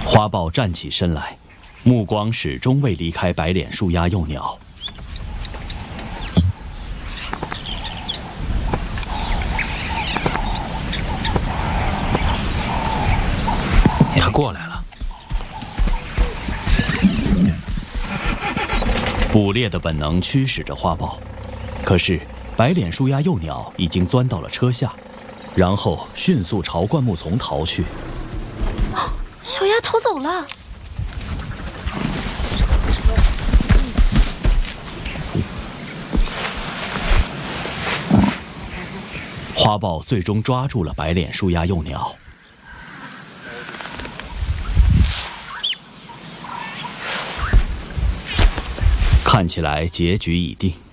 花豹站起身来，目光始终未离开白脸树鸦幼鸟。 它过来了。 捕猎的本能驱使着花豹，可是白脸树鸦幼鸟已经钻到了车下，然后迅速朝灌木丛逃去。 小鸭逃走了。 花豹最终抓住了白脸树鸦幼鸟。看起来结局已定。